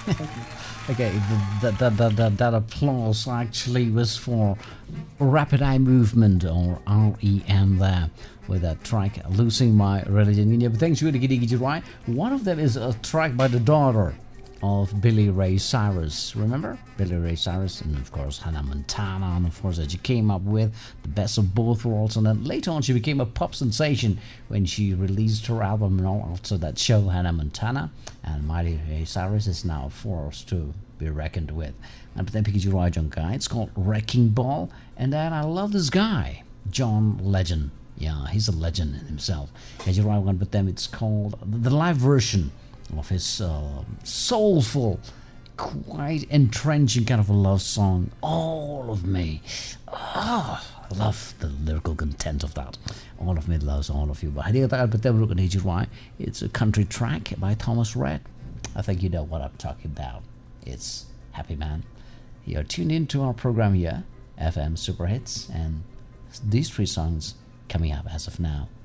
Okay, that applause actually was for Rapid Eye Movement, or REM, there with that track Losing My Religion. Yeah, but thanks to you, right? One of them is a track by the daughter of Billy Ray Cyrus. Remember? Billy Ray Cyrus, and of course Hannah Montana, and of course that she came up with the best of both worlds. And then later on she became a pop sensation when she released her album, you know, after that show Hannah Montana. And Miley Ray Cyrus is now a force to be reckoned with. And then PKG Roy John guy, it's called Wrecking Ball. And then I love this guy, John Legend. Yeah, he's a legend in himself. PKG Roy one, but then it's called the live version of his soulful, quite entrenching kind of a love song, All of Me. I love the lyrical content of that. All of me loves all of you. But I did that, but then we're going to why it's a country track by Thomas Rhett. I think you know what I'm talking about. It's Happy Man. You're tuned into our program here, FM Super Hits, and these three songs coming up as of now.